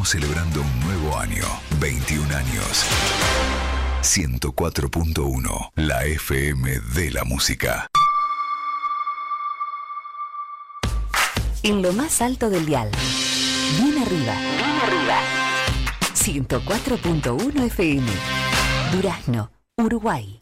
Estamos celebrando un nuevo año, 21 años. 104.1, la FM de la música. En lo más alto del dial. Bien arriba. Bien arriba. 104.1 FM. Durazno, Uruguay.